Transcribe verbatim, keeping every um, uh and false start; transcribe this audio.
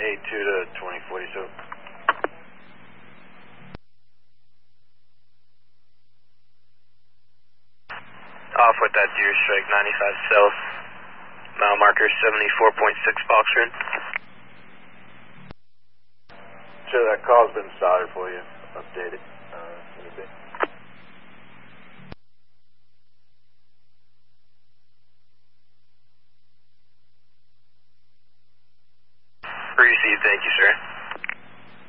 eight two to twenty forty-seven. Off with that deer strike, ninety-five south, mile marker seventy-four point six Foxtrot. Sure, that call's been soldered for you. Update it. Uh, in a bit. Received, thank you, sir.